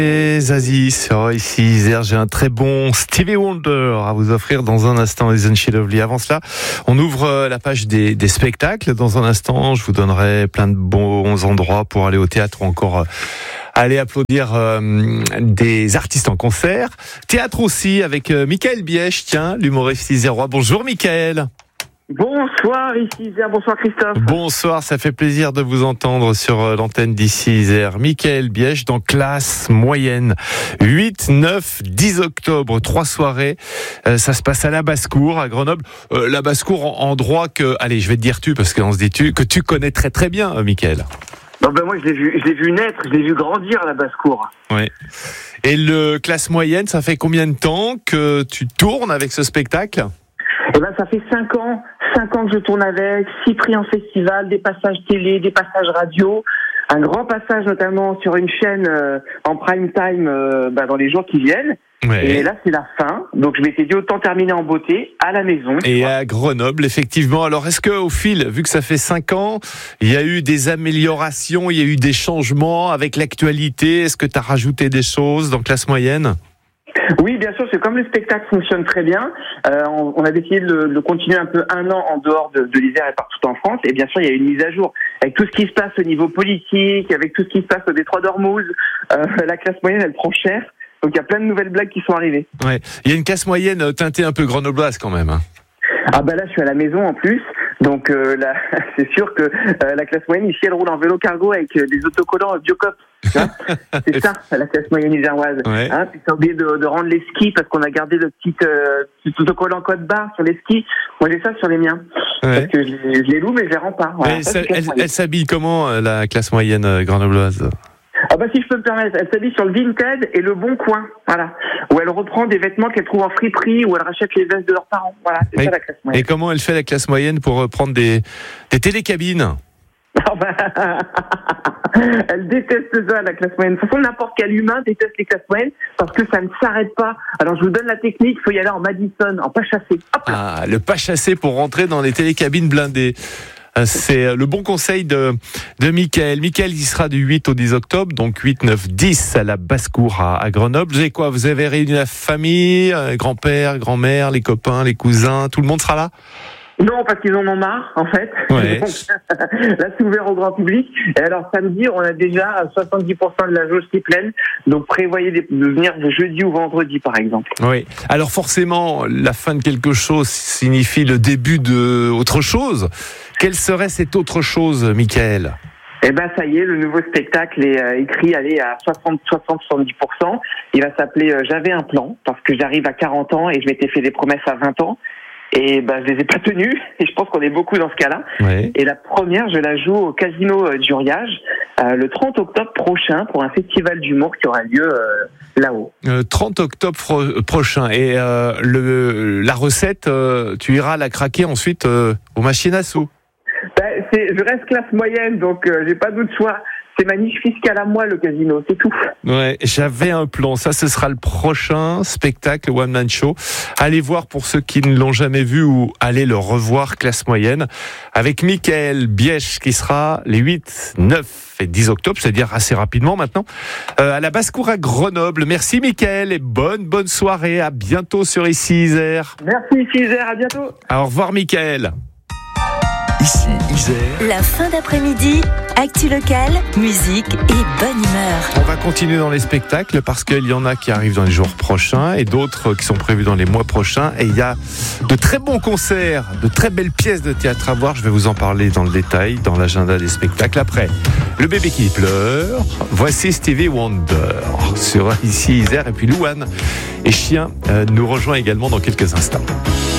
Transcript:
Et Zazie sur ici Isère, j'ai un très bon Stevie Wonder à vous offrir dans un instant, Isn't She Lovely. Avant cela, on ouvre la page des spectacles. Dans un instant, je vous donnerai plein de bons endroits pour aller au théâtre ou encore aller applaudir des artistes en concert. Théâtre aussi avec Michael Bièche, tiens, l'humoriste isérois. Bonjour Michael. Bonsoir ici Isère, bonsoir Christophe. Bonsoir, ça fait plaisir de vous entendre sur l'antenne d'ici Isère. Michael Bièche dans classe moyenne. 8, 9, 10 octobre, 3 soirées. Ça se passe à la Basse-Cour, à Grenoble. La Basse-Cour en droit que, allez, je vais te dire tu, parce qu'on se dit tu, que tu connais très très bien, Michael. Non, moi je l'ai vu naître, je l'ai vu grandir à la Basse-Cour. Oui. Et le classe moyenne, ça fait combien de temps que tu tournes avec ce spectacle ? Ça fait 5 ans que je tourne avec, 6 prix en festival, des passages télé, des passages radio, un grand passage notamment sur une chaîne en prime time dans les jours qui viennent. Ouais. Et là, c'est la fin. Donc, je m'étais dit autant terminer en beauté à la maison. Et à Grenoble, effectivement. Alors, est-ce qu'au fil, vu que ça fait 5 ans, il y a eu des améliorations, il y a eu des changements avec l'actualité? Est-ce que tu as rajouté des choses dans classe moyenne? Oui, bien sûr, c'est comme le spectacle fonctionne très bien. On a décidé de continuer un peu un an en dehors de l'Isère et partout en France. Et bien sûr, il y a une mise à jour avec tout ce qui se passe au niveau politique, avec tout ce qui se passe au détroit d'Ormuz. La classe moyenne, elle prend cher. Donc il y a plein de nouvelles blagues qui sont arrivées. Ouais, il y a une classe moyenne teintée un peu grenobloise quand même. Hein. Ah là, je suis à la maison en plus. Donc là, c'est sûr que la classe moyenne ici, elle roule en vélo cargo avec des autocollants Biocop. C'est ça, la classe moyenne iséroise. Ouais. Puis t'as oublié de rendre les skis parce qu'on a gardé le petit autocollant code barre sur les skis. Moi, j'ai ça sur les miens. Ouais. Parce que je les loue, mais je les rends pas. Voilà, elle s'habille comment, la classe moyenne grenobloise ? Si je peux me permettre, elle s'habille sur le Vinted et le Bon Coin, voilà. Où elle reprend des vêtements qu'elle trouve en friperie, où elle rachète les vestes de leurs parents, voilà. C'est ça la classe moyenne. Et comment elle fait la classe moyenne pour prendre des télécabines? Elle déteste ça, la classe moyenne. De toute façon, n'importe quel humain déteste les classes moyennes parce que ça ne s'arrête pas. Alors, je vous donne la technique, il faut y aller en Madison, en pas chassé. Le pas chassé pour rentrer dans les télécabines blindées. C'est le bon conseil de Michael. Michael, il sera du 8 au 10 octobre, donc 8, 9, 10 à la Basse-Cour à Grenoble. Vous avez réuni la famille, grand-père, grand-mère, les copains, les cousins, tout le monde sera là? Non, parce qu'ils en ont marre, en fait. Ouais. Donc, là, c'est ouvert au grand public. Et alors, samedi, on a déjà 70% de la jauge qui est pleine. Donc, prévoyez de venir jeudi ou vendredi, par exemple. Oui. Alors, forcément, la fin de quelque chose signifie le début de autre chose. Quelle serait cette autre chose, Michael ? Ça y est, le nouveau spectacle est écrit, à 60-70%. Il va s'appeler J'avais un plan, parce que j'arrive à 40 ans et je m'étais fait des promesses à 20 ans. Et je les ai pas tenues, et je pense qu'on est beaucoup dans ce cas-là. Ouais. Et la première, je la joue au Casino du Riage, le 30 octobre prochain, pour un festival d'humour qui aura lieu là-haut. 30 octobre prochain. Et la recette, tu iras la craquer ensuite aux machines à sous. Je reste classe moyenne, donc j'ai pas d'autre choix. C'est ma niche fiscale à moi, le casino, c'est tout. Ouais, j'avais un plan. Ça, ce sera le prochain spectacle One Man Show. Allez voir pour ceux qui ne l'ont jamais vu ou allez le revoir, classe moyenne, avec Michael Bièche qui sera les 8, 9 et 10 octobre, c'est-à-dire assez rapidement maintenant, à la Basse-Cour à Grenoble. Merci Michael et bonne soirée. À bientôt sur Ici Isère. Merci Ici Isère, à bientôt. Au revoir Michael. Ici Isère. La fin d'après-midi, actu locale, musique et bonne humeur. On va continuer dans les spectacles parce qu'il y en a qui arrivent dans les jours prochains et d'autres qui sont prévus dans les mois prochains. Et il y a de très bons concerts, de très belles pièces de théâtre à voir. Je vais vous en parler dans le détail, dans l'agenda des spectacles. Après, le bébé qui pleure. Voici Stevie Wonder sur Ici Isère. Et puis Louane et Chien nous rejoint également dans quelques instants.